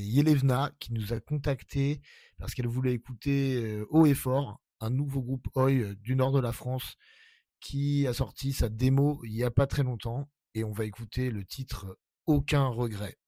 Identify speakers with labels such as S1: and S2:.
S1: Yelevna qui nous a contacté parce qu'elle voulait écouter Haut et Fort, un nouveau groupe Oi du nord de la France qui a sorti sa démo il y a pas très longtemps et on va écouter le titre Aucun regret.